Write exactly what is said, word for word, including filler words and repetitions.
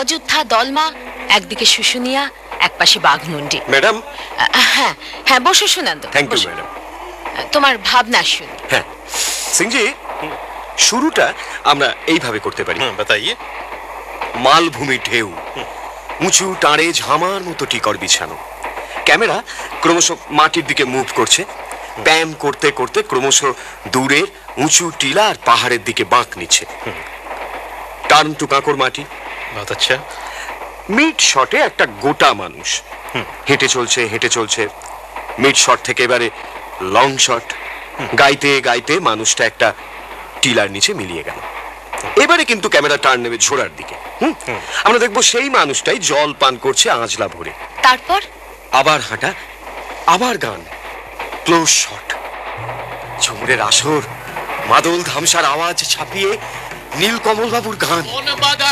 অযোধ্যা দলমা, একদিকে শুশুনিয়া, একপাশে বাঘমুন্ডি। ম্যাডাম। হ্যাঁ হ্যাঁ, বসো সুনন্দ। Thank you madam. তোমার ভাবনা শুনি। হ্যাঁ সিংজি, শুরুটা আমরা এইভাবে করতে পারি। বাতাইয়ে। মালভূমি ঢেউ, উঁচু টাঁড়ে ঝামার মতো টিকর বিছানো, ক্যামেরা ক্রমশ মাটির দিকে মুভ করছে, ব্যায়াম করতে করতে ক্রমশ দূরের উঁচু টিলা আর পাহাড়ের দিকে বাঁক নিচ্ছে। টার্ন টু কাঁকর মাটি। বাত আচ্ছা। মিড শটে একটা গোটা মানুষ হেঁটে চলছে হেঁটে চলছে। মিড শট থেকে এবারে লং শট, গাইতে গাইতে মানুষটা একটা টিলার নিচে মিলিয়ে গেল। এবারে কিন্তু ক্যামেরা টার্ন নেবে ঝোড়ার দিকে। হুম, আমরা দেখবো সেই মানুষটাই জল পান করছে আঁচলা ভরে। তারপর আবার হাঁটা, আবার গান, ক্লোজ শট। ঝুমুরের আসর, মাদল ধামসার আওয়াজ ছাপিয়ে নীলকমল বাবুর গান।